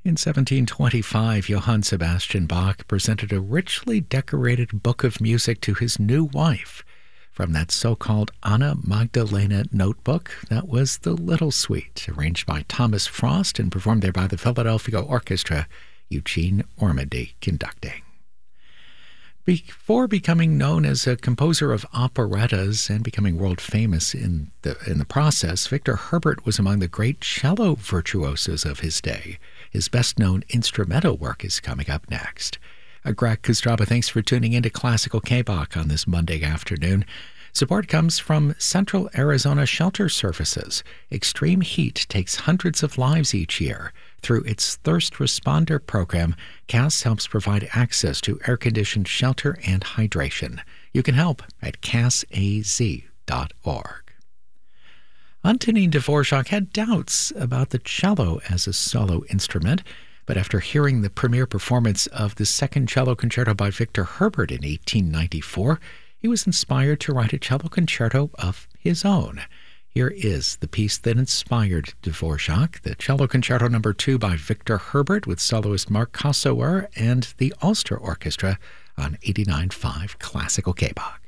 In 1725, Johann Sebastian Bach presented a richly decorated book of music to his new wife. From that so-called Anna Magdalena notebook, that was the Little Suite, arranged by Thomas Frost and performed there by the Philadelphia Orchestra, Eugene Ormandy conducting. Before becoming known as a composer of operettas and becoming world famous in the process, Victor Herbert was among the great cello virtuosos of his day. His best-known instrumental work is coming up next. Greg Kostraba, thanks for tuning in to Classical K-Bach on this Monday afternoon. Support comes from Central Arizona Shelter Services. Extreme heat takes hundreds of lives each year. Through its Thirst Responder program, CAS helps provide access to air-conditioned shelter and hydration. You can help at casaz.org. Antonin Dvorak had doubts about the cello as a solo instrument, but after hearing the premiere performance of the Second Cello Concerto by Victor Herbert in 1894, he was inspired to write a cello concerto of his own. Here is the piece that inspired Dvorak, the Cello Concerto No. 2 by Victor Herbert with soloist Mark Kossower and the Ulster Orchestra on 89.5 Classical K-Bach.